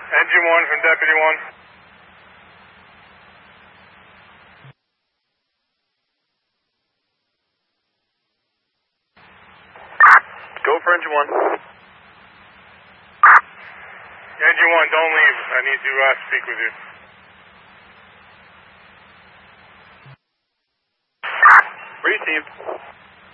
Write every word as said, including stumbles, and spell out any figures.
Engine one from Deputy one. Go for engine one. Engine one, don't leave. I need to uh, speak with you. Received.